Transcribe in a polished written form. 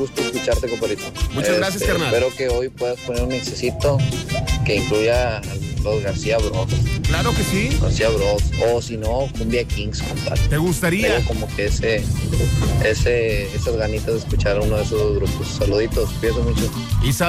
gusto escucharte, compadrito. Muchas gracias, carnal. Espero que hoy puedas poner un mixecito que incluya a los García Bros. Claro que sí. García Bros. O si no, Cumbia Kings, compadre. ¿Te gustaría? Tengo como que esas ganitas de escuchar a uno de esos grupos. Saluditos, cuídate mucho. Y